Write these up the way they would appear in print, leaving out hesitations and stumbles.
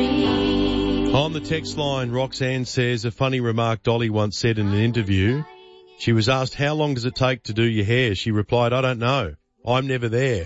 On the text line, Roxanne says a funny remark Dolly once said in an interview. She was asked, how long does it take to do your hair? She replied, I don't know. I'm never there.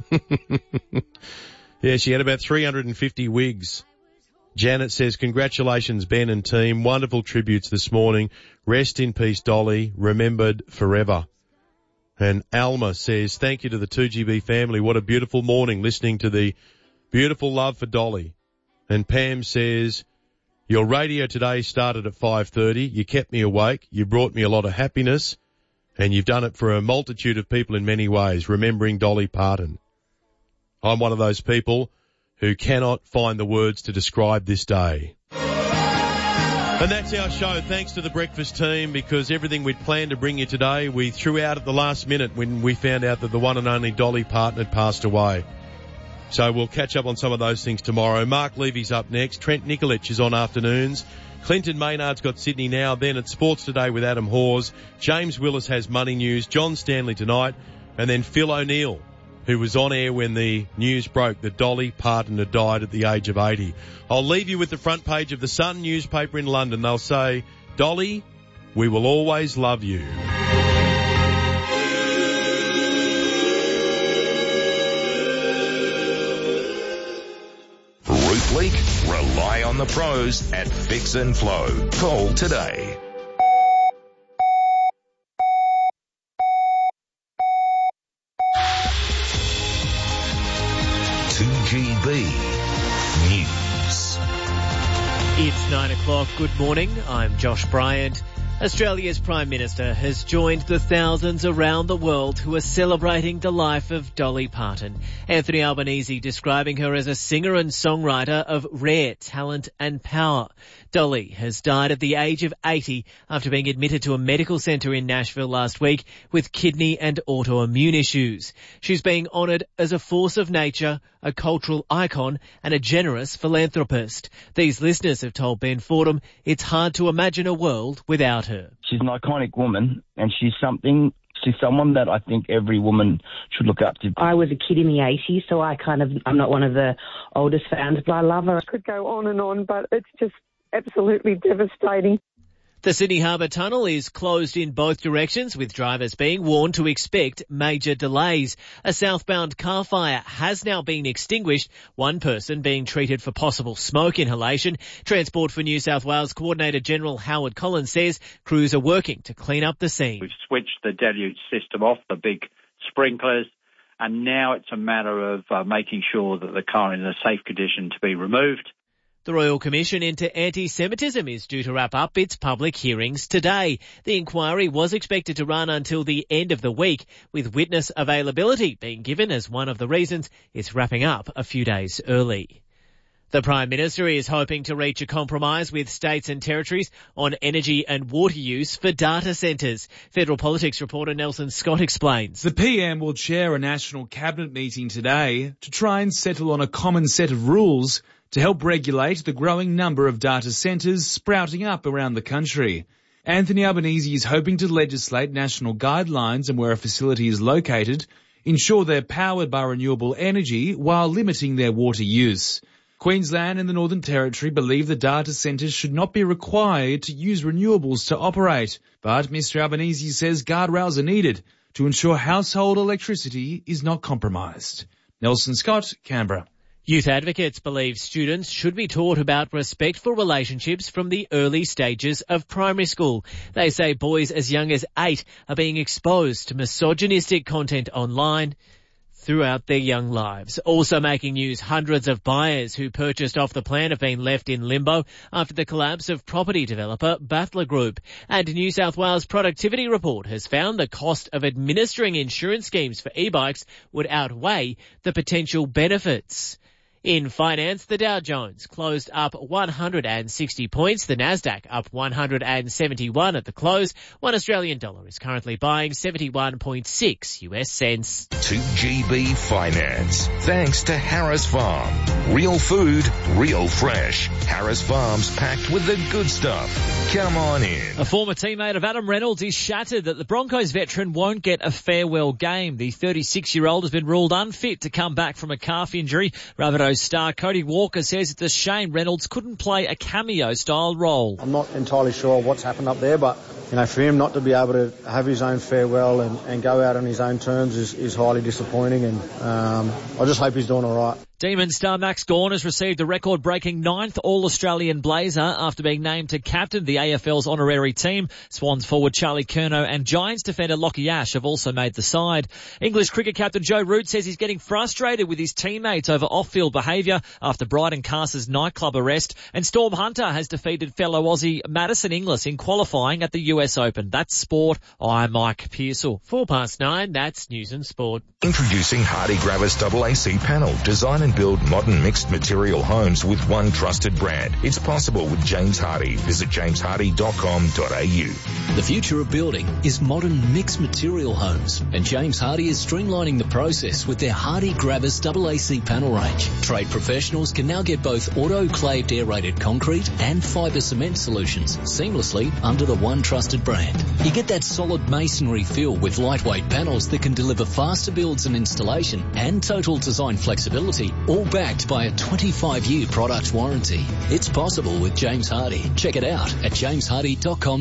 Yeah, she had about 350 wigs. Janet says, congratulations, Ben and team. Wonderful tributes this morning. Rest in peace, Dolly. Remembered forever. And Alma says, thank you to the 2GB family. What a beautiful morning listening to the beautiful love for Dolly. And Pam says, your radio today started at 5:30. You kept me awake. You brought me a lot of happiness. And you've done it for a multitude of people in many ways, remembering Dolly Parton. I'm one of those people who cannot find the words to describe this day. And that's our show. Thanks to the breakfast team, because everything we'd planned to bring you today, we threw out at the last minute when we found out that the one and only Dolly Parton had passed away. So we'll catch up on some of those things tomorrow. Mark Levy's up next. Trent Nikolic is on afternoons. Clinton Maynard's got Sydney Now. Then at Sports Today with Adam Hawes. James Willis has Money News. John Stanley tonight. And then Phil O'Neill, who was on air when the news broke that Dolly Parton had died at the age of 80. I'll leave you with the front page of the Sun newspaper in London. They'll say, Dolly, we will always love you. Roof leak? Rely on the pros at Fix and Flow. Call today. GB News. It's 9 o'clock. Good morning. I'm Josh Bryant. Australia's Prime Minister has joined the thousands around the world who are celebrating the life of Dolly Parton. Anthony Albanese describing her as a singer and songwriter of rare talent and power. Dolly has died at the age of 80 after being admitted to a medical centre in Nashville last week with kidney and autoimmune issues. She's being honoured as a force of nature, a cultural icon and a generous philanthropist. These listeners have told Ben Fordham it's hard to imagine a world without her. She's an iconic woman, and she's someone that I think every woman should look up to. I was a kid in the 80s, so I'm not one of the oldest fans, but I love her. I could go on, but it's just absolutely devastating. The Sydney Harbour Tunnel is closed in both directions, with drivers being warned to expect major delays. A southbound car fire has now been extinguished, one person being treated for possible smoke inhalation. Transport for New South Wales Coordinator General Howard Collins says crews are working to clean up the scene. We've switched the deluge system off, the big sprinklers, and now it's a matter of making sure that the car is in a safe condition to be removed. The Royal Commission into Anti-Semitism is due to wrap up its public hearings today. The inquiry was expected to run until the end of the week, with witness availability being given as one of the reasons it's wrapping up a few days early. The Prime Minister is hoping to reach a compromise with states and territories on energy and water use for data centres. Federal Politics reporter Nelson Scott explains. The PM will chair a national cabinet meeting today to try and settle on a common set of rules to help regulate the growing number of data centres sprouting up around the country. Anthony Albanese is hoping to legislate national guidelines on where a facility is located, ensure they're powered by renewable energy while limiting their water use. Queensland and the Northern Territory believe the data centres should not be required to use renewables to operate, but Mr Albanese says guardrails are needed to ensure household electricity is not compromised. Nelson Scott, Canberra. Youth advocates believe students should be taught about respectful relationships from the early stages of primary school. They say boys as young as 8 are being exposed to misogynistic content online throughout their young lives. Also making news, hundreds of buyers who purchased off the plan have been left in limbo after the collapse of property developer Battler Group. And New South Wales Productivity Report has found the cost of administering insurance schemes for e-bikes would outweigh the potential benefits. In finance, the Dow Jones closed up 160 points, the Nasdaq up 171 at the close. $1 Australian is currently buying 71.6 US cents. 2GB Finance, thanks to Harris Farm. Real food, real fresh. Harris Farms packed with the good stuff. Come on in. A former teammate of Adam Reynolds is shattered that the Broncos veteran won't get a farewell game. The 36-year-old has been ruled unfit to come back from a calf injury. Rabbitohs star Cody Walker says it's a shame Reynolds couldn't play a cameo-style role. I'm not entirely sure what's happened up there, but for him not to be able to have his own farewell and go out on his own terms is highly disappointing, and I just hope he's doing all right. Demon star Max Gawn has received a record-breaking 9th All-Australian blazer after being named to captain the AFL's honorary team. Swans forward Charlie Curnow and Giants defender Lockie Ash have also made the side. English cricket captain Joe Root says he's getting frustrated with his teammates over off-field behaviour after Bryden Cars's nightclub arrest. And Storm Hunter has defeated fellow Aussie Madison Inglis in qualifying at the US Open. That's sport. I'm Mike Pearsall. 9:04, that's news and sport. Introducing Hardy Gravis AAC panel. Design and build modern mixed material homes with one trusted brand. It's possible with James Hardy. Visit jameshardy.com.au. The future of building is modern mixed material homes, and James Hardy is streamlining the process with their Hardy Gravis AAC panel range. Trade professionals can now get both autoclaved aerated concrete and fibre cement solutions seamlessly under the one trusted brand. You get that solid masonry feel with lightweight panels that can deliver faster builds and installation and total design flexibility, all backed by a 25-year product warranty. It's possible with James Hardy. Check it out at jameshardy.com.au.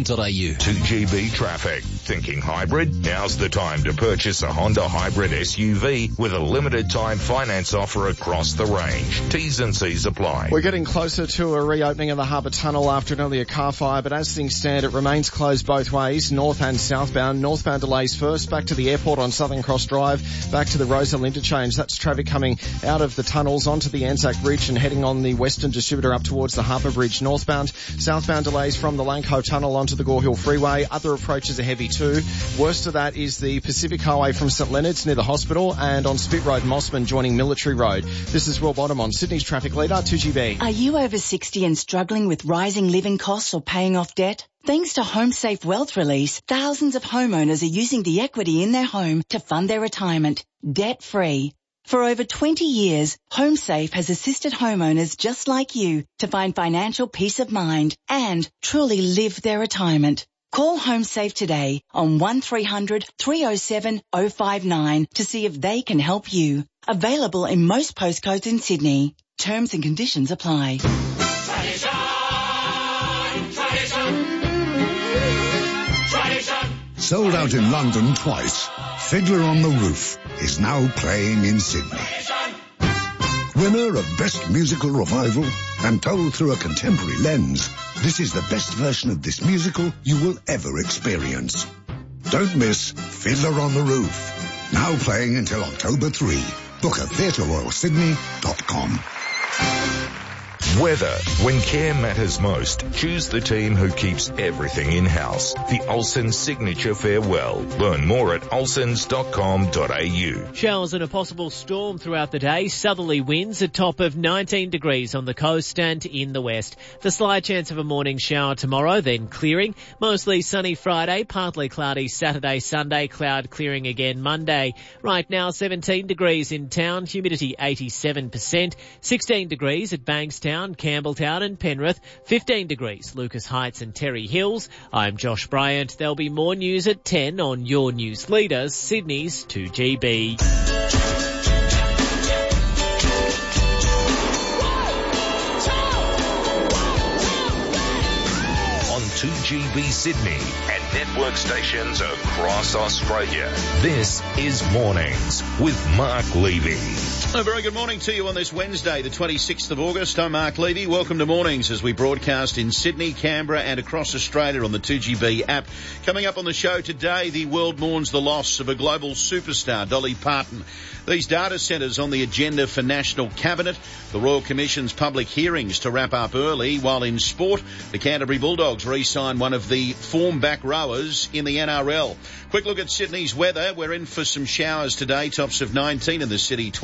2GB traffic. Thinking hybrid? Now's the time to purchase a Honda hybrid SUV with a limited time finance offer across the range. T's and C's apply. We're getting closer to a reopening of the Harbour Tunnel after an earlier car fire, but as things stand, it remains closed both ways, north and southbound. Northbound delays first, back to the airport on Southern Cross Drive, back to the Roseville interchange. That's traffic coming out of the tunnels onto the Anzac Bridge and heading on the Western Distributor up towards the Harbour Bridge northbound. Southbound delays from the Lane Cove Tunnel onto the Gore Hill Freeway. Other approaches are heavy too. Worst of that is the Pacific Highway from St Leonard's near the hospital and on Spit Road Mossman joining Military Road. This is Will Bottom on Sydney's traffic leader, 2GB. Are you over 60 and struggling with rising living costs or paying off debt? Thanks to HomeSafe Wealth Release, thousands of homeowners are using the equity in their home to fund their retirement, debt-free. For over 20 years, HomeSafe has assisted homeowners just like you to find financial peace of mind and truly live their retirement. Call HomeSafe today on 1300 307 059 to see if they can help you. Available in most postcodes in Sydney. Terms and conditions apply. Sold out in London twice, Fiddler on the Roof is now playing in Sydney. Winner of Best Musical Revival and told through a contemporary lens, this is the best version of this musical you will ever experience. Don't miss Fiddler on the Roof. Now playing until October 3. Book at theatreroyalsydney.com. Weather. When care matters most, choose the team who keeps everything in-house. The Olsen Signature Farewell. Learn more at olsens.com.au. Showers and a possible storm throughout the day. Southerly winds, a top of 19 degrees on the coast and in the west. The slight chance of a morning shower tomorrow, then clearing. Mostly sunny Friday, partly cloudy Saturday, Sunday, cloud clearing again Monday. Right now 17 degrees in town, humidity 87%. 16 degrees at Bankstown, Campbelltown and Penrith, 15 degrees, Lucas Heights and Terry Hills. I'm Josh Bryant. There'll be more news at 10 on your news leaders, Sydney's 2GB. On 2GB Sydney and network stations across Australia. This is Mornings with Mark Levy. A very good morning to you on this Wednesday, the 26th of August. I'm Mark Levy. Welcome to Mornings as we broadcast in Sydney, Canberra and across Australia on the 2GB app. Coming up on the show today, the world mourns the loss of a global superstar, Dolly Parton. These data centres on the agenda for National Cabinet. The Royal Commission's public hearings to wrap up early, while in sport, the Canterbury Bulldogs re-sign one of the form back rowers in the NRL. Quick look at Sydney's weather. We're in for some showers today, tops of 19 in the city, 20 in the west.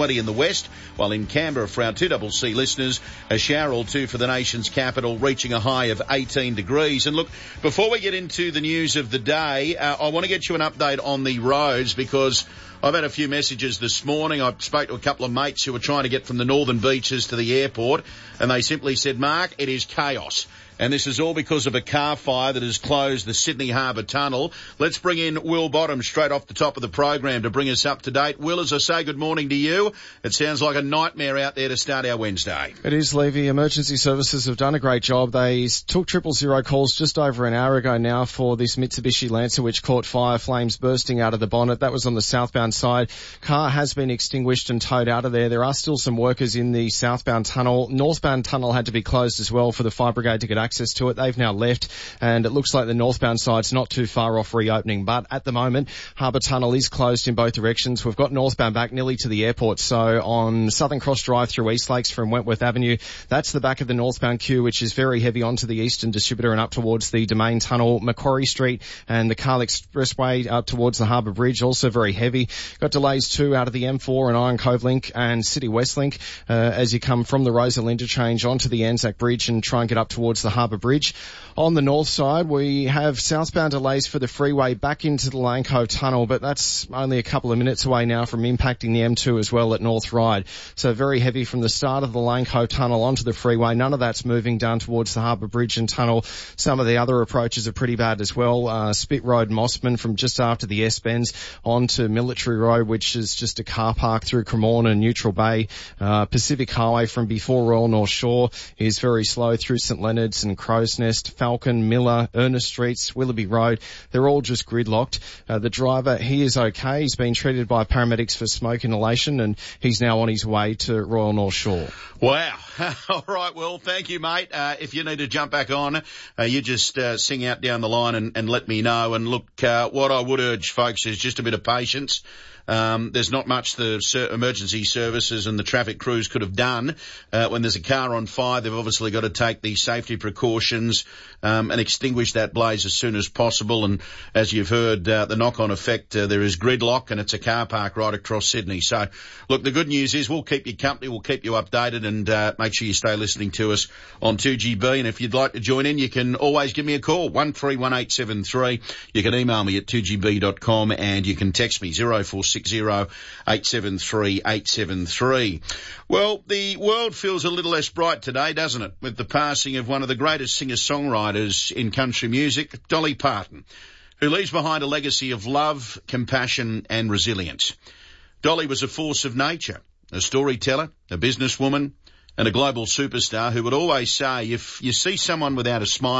west, while in Canberra for our 2CC listeners, a shower or two for the nation's capital, reaching a high of 18 degrees. And look, before we get into the news of the day, I want to get you an update on the roads, because I've had a few messages this morning. I spoke to a couple of mates who were trying to get from the northern beaches to the airport, and they simply said, Mark, it is chaos. And this is all because of a car fire that has closed the Sydney Harbour Tunnel. Let's bring in Will Bottom straight off the top of the program to bring us up to date. Will, as I say, good morning to you. It sounds like a nightmare out there to start our Wednesday. It is, Levy. Emergency services have done a great job. They took 000 calls just over an hour ago now for this Mitsubishi Lancer, which caught fire, flames bursting out of the bonnet. That was on the southbound side. Car has been extinguished and towed out of there. There are still some workers in the southbound tunnel. Northbound tunnel had to be closed as well for the fire brigade to get access to it. They've now left, and it looks like the northbound side's not too far off reopening. But at the moment, Harbour Tunnel is closed in both directions. We've got northbound back nearly to the airport. So on Southern Cross Drive through East Lakes from Wentworth Avenue, that's the back of the northbound queue, which is very heavy onto the Eastern Distributor and up towards the Domain Tunnel. Macquarie Street and the Carl Expressway up towards the Harbour Bridge, also very heavy. Got delays too out of the M4 and Iron Cove Link and City West Link as you come from the Rosal interchange onto the Anzac Bridge and try and get up towards the Harbour Bridge. On the north side, we have southbound delays for the freeway back into the Lane Cove Tunnel, but that's only a couple of minutes away now from impacting the M2 as well at North Ryde. So very heavy from the start of the Lane Cove Tunnel onto the freeway. None of that's moving down towards the Harbour Bridge and Tunnel. Some of the other approaches are pretty bad as well. Spit Road, Mossman from just after the S-Bends onto Military Road, which is just a car park through Cremorne and Neutral Bay. Pacific Highway from before Royal North Shore is very slow through St Leonard's and Crow's Nest, Falcon, Miller, Ernest Streets, Willoughby Road. They're all just gridlocked. The driver, he is okay. He's been treated by paramedics for smoke inhalation, and he's now on his way to Royal North Shore. Wow. All right, well, thank you, mate. If you need to jump back on, you just sing out down the line and let me know. And look, what I would urge, folks, is just a bit of patience. There's not much the emergency services and the traffic crews could have done. When there's a car on fire, they've obviously got to take the safety precautions and extinguish that blaze as soon as possible. And as you've heard, the knock-on effect, there is gridlock, and it's a car park right across Sydney. So, look, the good news is we'll keep you company, we'll keep you updated, and make sure you stay listening to us on 2GB. And if you'd like to join in, you can always give me a call, 131873. You can email me at 2gb.com, and you can text me 0460 873 873. Well, the world feels a little less bright today, doesn't it, with the passing of one of the greatest singer-songwriters in country music, Dolly Parton, who leaves behind a legacy of love, compassion and resilience. Dolly was a force of nature, a storyteller, a businesswoman and a global superstar who would always say, if you see someone without a smile